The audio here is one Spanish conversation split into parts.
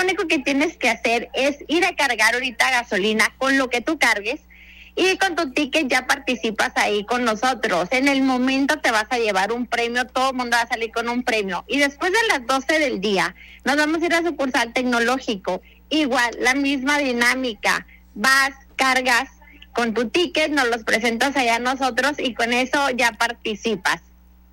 único que tienes que hacer es ir a cargar ahorita gasolina con lo que tú cargues, y con tu ticket ya participas ahí con nosotros. En el momento te vas a llevar un premio, todo el mundo va a salir con un premio. Y después de las 12 del día, nos vamos a ir a sucursal tecnológico. Igual, la misma dinámica. Vas, cargas con tu ticket, nos los presentas allá a nosotros y con eso ya participas.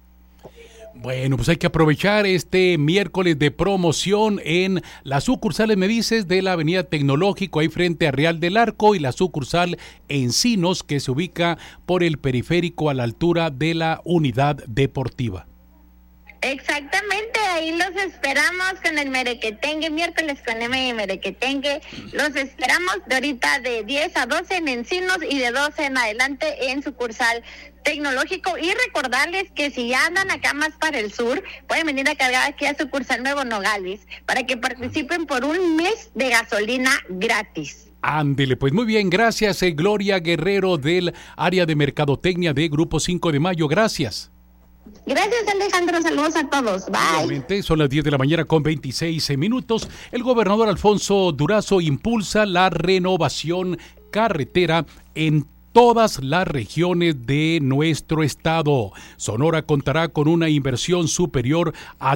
Bueno, pues hay que aprovechar este miércoles de promoción en las sucursales, me dices, de la Avenida Tecnológico, ahí frente a Real del Arco, y la sucursal Encinos, que se ubica por el periférico a la altura de la Unidad Deportiva. Exactamente, ahí los esperamos con el merequetengue, miércoles con M merequetengue. Los esperamos de ahorita de 10 a 12 en Encinos y de 12 en adelante en sucursal tecnológico. Y recordarles que si ya andan acá más para el sur, pueden venir a cargar aquí a sucursal Nuevo Nogales para que participen por un mes de gasolina gratis. Ándele, pues muy bien, gracias Gloria Guerrero del área de Mercadotecnia de Grupo 5 de Mayo, gracias. Gracias, Alejandro, saludos a todos, bye. Igualmente, son las 10 de la mañana con 26 minutos. El gobernador Alfonso Durazo impulsa la renovación carretera en todas las regiones de nuestro estado. Sonora contará con una inversión superior a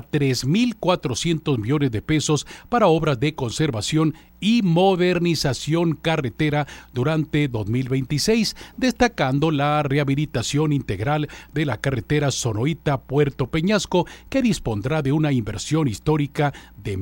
3.400 millones de pesos para obras de conservación y modernización carretera durante 2026, destacando la rehabilitación integral de la carretera Sonoita-Puerto Peñasco, que dispondrá de una inversión histórica de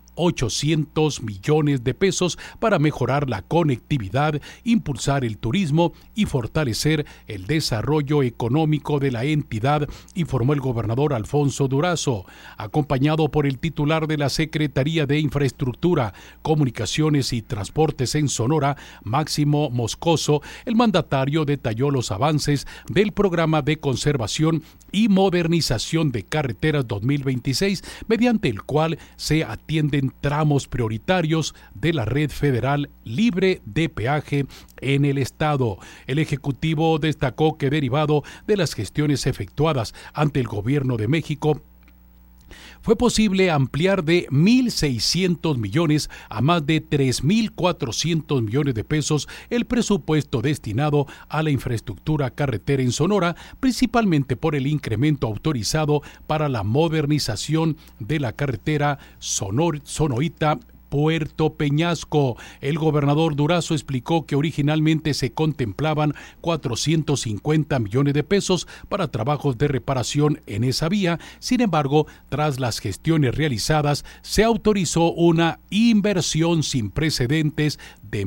1.800 millones de pesos para mejorar la conectividad, impulsar el turismo y fortalecer el desarrollo económico de la entidad, informó el gobernador Alfonso Durazo. Acompañado por el titular de la Secretaría de Infraestructura, Comunicaciones y Transportes en Sonora, Máximo Moscoso, el mandatario detalló los avances del programa de conservación y modernización de carreteras 2026, mediante el cual se atienden tramos prioritarios de la red federal libre de peaje en el estado. El ejecutivo destacó que, derivado de las gestiones efectuadas ante el gobierno de México, fue posible ampliar de 1.600 millones a más de 3.400 millones de pesos el presupuesto destinado a la infraestructura carretera en Sonora, principalmente por el incremento autorizado para la modernización de la carretera Sonoita Puerto Peñasco. El gobernador Durazo explicó que originalmente se contemplaban 450 millones de pesos para trabajos de reparación en esa vía. Sin embargo, tras las gestiones realizadas, se autorizó una inversión sin precedentes de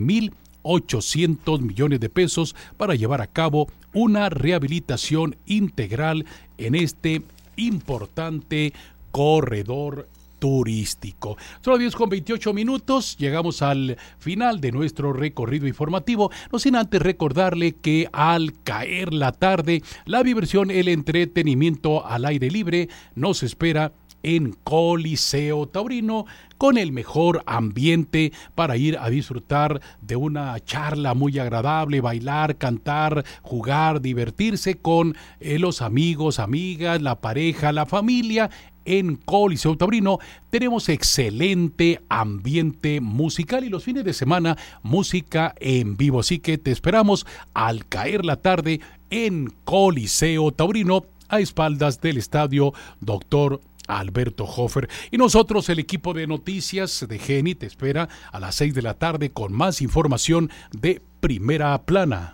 1.800 millones de pesos para llevar a cabo una rehabilitación integral en este importante corredor turístico. Son las 10 con 28 minutos, llegamos al final de nuestro recorrido informativo, no sin antes recordarle que al caer la tarde, la diversión, el entretenimiento al aire libre nos espera en Coliseo Taurino, con el mejor ambiente para ir a disfrutar de una charla muy agradable, bailar, cantar, jugar, divertirse con los amigos, amigas, la pareja, la familia. En Coliseo Taurino tenemos excelente ambiente musical y los fines de semana música en vivo, así que te esperamos al caer la tarde en Coliseo Taurino, a espaldas del estadio Dr. Alberto Hofer. Y nosotros, el equipo de noticias de GENI, te espera a las 6 de la tarde con más información de Primera Plana.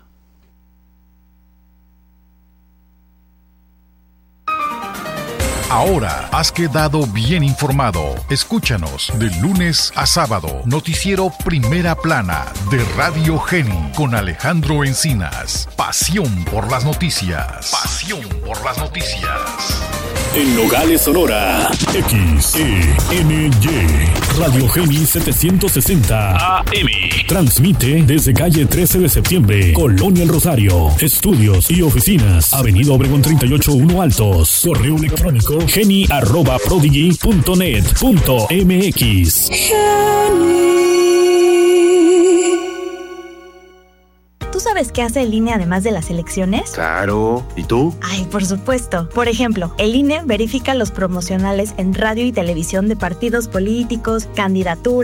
Ahora has quedado bien informado. Escúchanos de lunes a sábado. Noticiero Primera Plana de Radio GENI con Alejandro Encinas. Pasión por las noticias. Pasión por las noticias. En Nogales, Sonora, XENY, Radio GENI 760 AM. Transmite desde calle 13 de septiembre, Colonia El Rosario. Estudios y oficinas, Avenida Obregón 38-1 Altos. Correo electrónico geni@prodigy.net.mx. ¿Tú sabes qué hace el INE además de las elecciones? Claro. ¿Y tú? Ay, por supuesto. Por ejemplo, el INE verifica los promocionales en radio y televisión de partidos políticos, candidaturas,